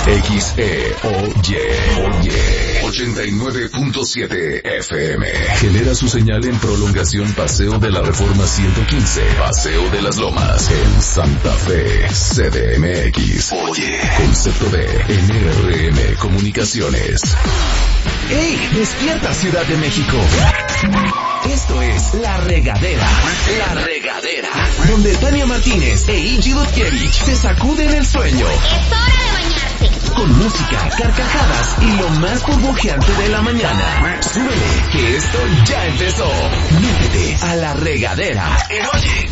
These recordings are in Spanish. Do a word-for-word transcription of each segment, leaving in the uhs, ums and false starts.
X E O Y, Oye, ochenta y nueve punto siete F M. Genera su señal en prolongación Paseo de la Reforma ciento quince, Paseo de las Lomas, en Santa Fe, C D M X. Oye, concepto de N R M Comunicaciones. ¡Ey! ¡Despierta, Ciudad de México! Esto es La Regadera. La Regadera. Donde Tania Martínez e Iggy Dutkiewicz se sacuden el sueño. ¡Es hora de bañarse! Con música, carcajadas y lo más burbujeante de la mañana. Súbele, que esto ya empezó. Métete a La Regadera. En Oye.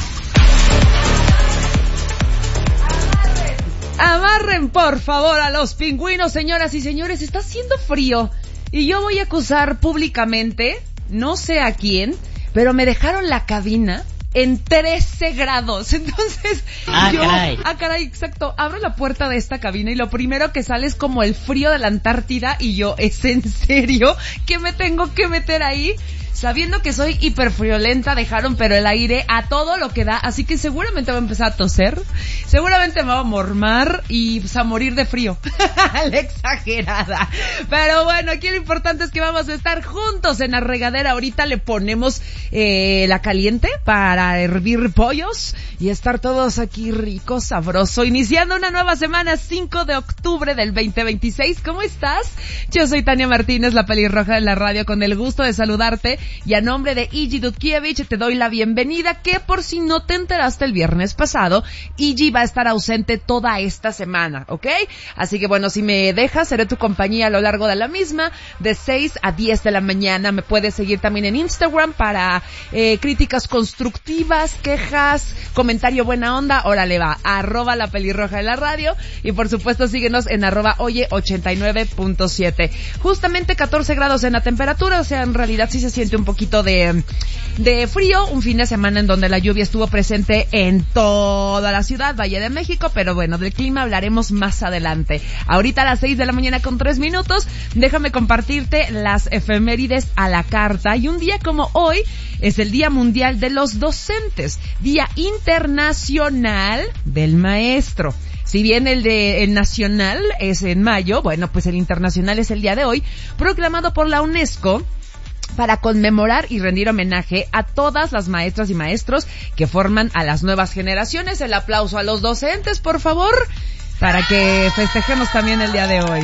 Amarren, por favor, a los pingüinos, señoras y señores. Está haciendo frío. Y yo voy a acusar públicamente, no sé a quién, pero me dejaron la cabina en trece grados. Entonces, ah, yo... caray. Ah, caray, exacto. Abro la puerta de esta cabina y lo primero que sale es como el frío de la Antártida y yo, ¿es en serio que me tengo que meter ahí? Sabiendo que soy hiperfriolenta, dejaron pero el aire a todo lo que da, así que seguramente voy a empezar a toser, seguramente me va a mormar y pues, a morir de frío. La exagerada. Pero bueno, aquí lo importante es que vamos a estar juntos en La Regadera. Ahorita le ponemos eh, la caliente para hervir pollos y estar todos aquí ricos, sabroso. Iniciando una nueva semana, cinco de octubre del veinte veintiséis. ¿Cómo estás? Yo soy Tania Martínez, la pelirroja de la radio, con el gusto de saludarte. Y a nombre de Iggy Dutkiewicz te doy la bienvenida, que por si no te enteraste el viernes pasado, Iggy va a estar ausente toda esta semana, ¿ok? Así que bueno, si me dejas, seré tu compañía a lo largo de la misma, de seis a diez de la mañana. Me puedes seguir también en Instagram para eh, críticas constructivas, quejas, comentario buena onda. Órale va, arroba la pelirroja de la radio. Y por supuesto síguenos en arroba oye ochenta y nueve punto siete. Justamente catorce grados en la temperatura, o sea, en realidad sí se siente un poquito de, de frío, un fin de semana en donde la lluvia estuvo presente en toda la ciudad, Valle de México, pero bueno, del clima hablaremos más adelante. Ahorita a las seis de la mañana con tres minutos, déjame compartirte las efemérides a la carta, y un día como hoy es el Día Mundial de los Docentes, Día Internacional del Maestro. Si bien el de el nacional es en mayo, bueno, pues el internacional es el día de hoy, proclamado por la UNESCO para conmemorar y rendir homenaje a todas las maestras y maestros que forman a las nuevas generaciones. El aplauso a los docentes, por favor, para que festejemos también el día de hoy.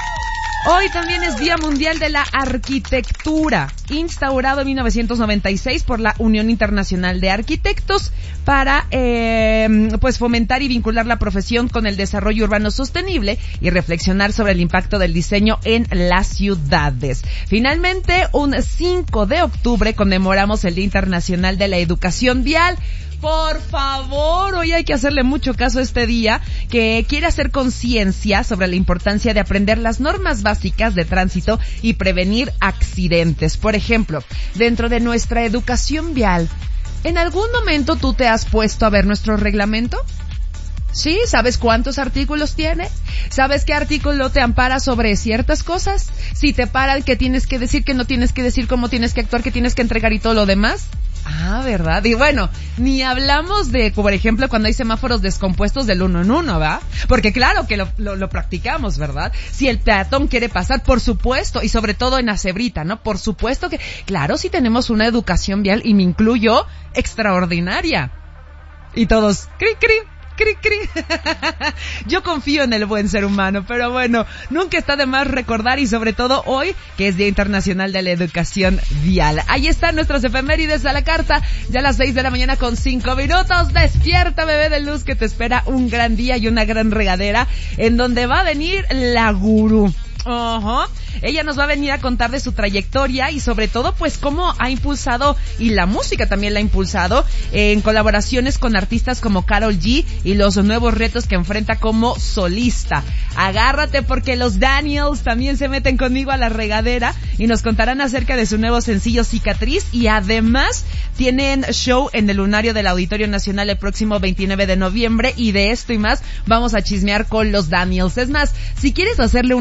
Hoy también es Día Mundial de la Arquitectura, instaurado en mil novecientos noventa y seis por la Unión Internacional de Arquitectos para eh, pues fomentar y vincular la profesión con el desarrollo urbano sostenible y reflexionar sobre el impacto del diseño en las ciudades. Finalmente, un cinco de octubre conmemoramos el Día Internacional de la Educación Vial. Por favor, hoy hay que hacerle mucho caso a este día, que quiere hacer conciencia sobre la importancia de aprender las normas básicas de tránsito y prevenir accidentes. Por ejemplo, dentro de nuestra educación vial, ¿en algún momento tú te has puesto a ver nuestro reglamento? ¿Sí? ¿Sabes cuántos artículos tiene? ¿Sabes qué artículo te ampara sobre ciertas cosas? Si te paran, ¿qué tienes que decir, qué no tienes que decir, cómo tienes que actuar, qué tienes que entregar y todo lo demás? Ah, ¿verdad? Y bueno, ni hablamos de, por ejemplo, cuando hay semáforos descompuestos del uno en uno, ¿verdad? Porque claro que lo, lo, lo practicamos, ¿verdad? Si el peatón quiere pasar, por supuesto, y sobre todo en la cebrita, ¿no? Por supuesto que, claro, sí tenemos una educación vial, y me incluyo, extraordinaria. Y todos, cri, cri. Cri, cri. Yo confío en el buen ser humano, pero bueno, nunca está de más recordar, y sobre todo hoy, que es Día Internacional de la Educación Vial. Ahí están nuestros efemérides a la carta, ya a las seis de la mañana con cinco minutos. Despierta, bebé de luz, que te espera un gran día y una gran regadera, en donde va a venir la gurú. Ajá. Uh-huh. Ella nos va a venir a contar de su trayectoria y sobre todo pues cómo ha impulsado, y la música también la ha impulsado, eh, en colaboraciones con artistas como Karol G y los nuevos retos que enfrenta como solista. Agárrate, porque los Daniels también se meten conmigo a la regadera y nos contarán acerca de su nuevo sencillo Cicatriz, y además tienen show en el Lunario del Auditorio Nacional el próximo veintinueve de noviembre, y de esto y más vamos a chismear con los Daniels. Es más, si quieres hacerle una pregunta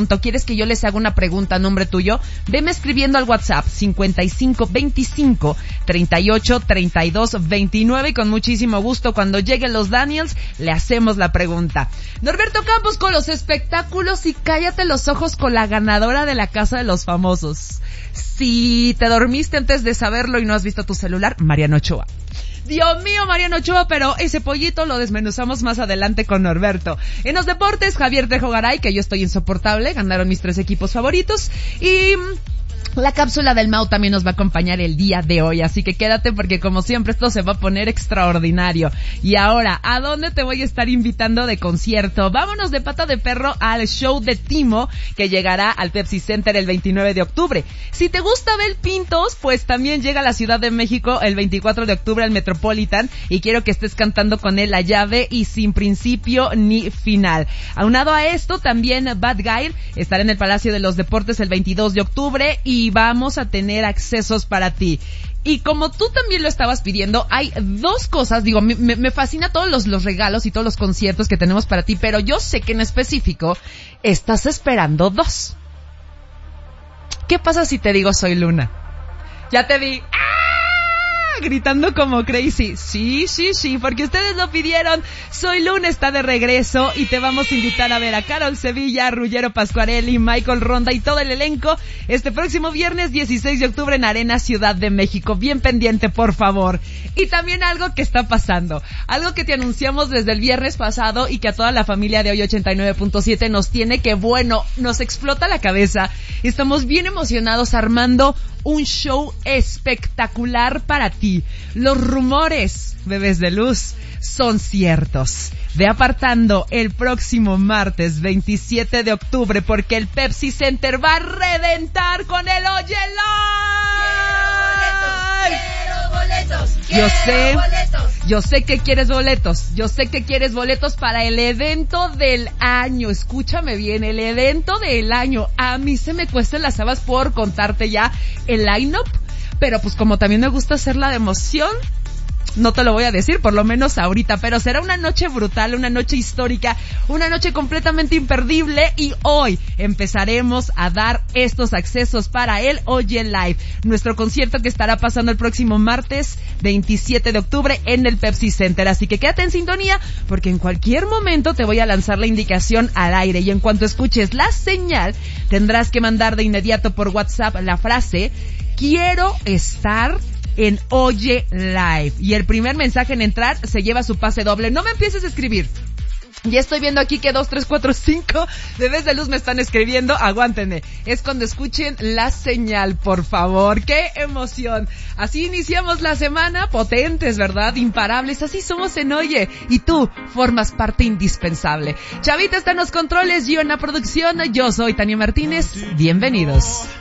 pregunta o quieres que yo les haga una pregunta a nombre tuyo, veme escribiendo al WhatsApp cincuenta y cinco veinticinco treinta y ocho treinta y dos veintinueve y con muchísimo gusto cuando lleguen los Daniels le hacemos la pregunta. Norberto Campos con los espectáculos y cállate los ojos con la ganadora de la Casa de los Famosos. Si te dormiste antes de saberlo y no has visto tu celular, Mariano Ochoa. Dios mío, Mariano Ochoa, pero ese pollito lo desmenuzamos más adelante con Norberto. En los deportes, Javier Trejo Garay, que yo estoy insoportable, ganaron mis tres equipos favoritos y la cápsula del Mau también nos va a acompañar el día de hoy, así que quédate porque como siempre esto se va a poner extraordinario. Y ahora, ¿a dónde te voy a estar invitando de concierto? Vámonos de pata de perro al show de Timo, que llegará al Pepsi Center el veintinueve de octubre. Si te gusta Abel Pintos, pues también llega a la Ciudad de México el veinticuatro de octubre al Metropolitan y quiero que estés cantando con él La Llave y Sin Principio ni Final. Aunado a esto, también Bad Guy estará en el Palacio de los Deportes el veintidós de octubre y y vamos a tener accesos para ti. Y como tú también lo estabas pidiendo, hay dos cosas, digo, me, me fascina todos los, los regalos y todos los conciertos que tenemos para ti, pero yo sé que en específico estás esperando dos. ¿Qué pasa si te digo Soy Luna? Ya te vi gritando como crazy. Sí, sí, sí, porque ustedes lo pidieron. Soy Luna está de regreso y te vamos a invitar a ver a Carol Sevilla, Ruggero Pascuarelli, Michael Ronda y todo el elenco este próximo viernes dieciséis de octubre en Arena Ciudad de México. Bien pendiente, por favor. Y también algo que está pasando, algo que te anunciamos desde el viernes pasado y que a toda la familia de hoy ochenta y nueve punto siete nos tiene que, bueno, nos explota la cabeza. Estamos bien emocionados armando un show espectacular para ti. Los rumores, bebés de luz, son ciertos. Ve apartando el próximo martes veintisiete de octubre porque el Pepsi Center va a reventar con el Oye Live. Quiero boletos, quiero boletos, yo sé, boletos. Yo sé que quieres boletos, yo sé que quieres boletos para el evento del año. Escúchame bien, el evento del año. A mí se me cuestan las habas por contarte ya el line-up, pero pues como también me gusta hacerla de emoción, no te lo voy a decir, por lo menos ahorita, pero será una noche brutal, una noche histórica, una noche completamente imperdible y hoy empezaremos a dar estos accesos para el Oye Live, nuestro concierto que estará pasando el próximo martes veintisiete de octubre en el Pepsi Center, así que quédate en sintonía porque en cualquier momento te voy a lanzar la indicación al aire y en cuanto escuches la señal tendrás que mandar de inmediato por WhatsApp la frase quiero estar en Oye Live. Y el primer mensaje en entrar se lleva su pase doble. No me empieces a escribir. Ya estoy viendo aquí que dos, tres, cuatro, cinco bebés de luz me están escribiendo. Aguántenme. Es cuando escuchen la señal, por favor. ¡Qué emoción! Así iniciamos la semana. Potentes, ¿verdad? Imparables. Así somos en Oye. Y tú formas parte indispensable. Chavita está en los controles, yo en la producción. Yo soy Tania Martínez. Bienvenidos.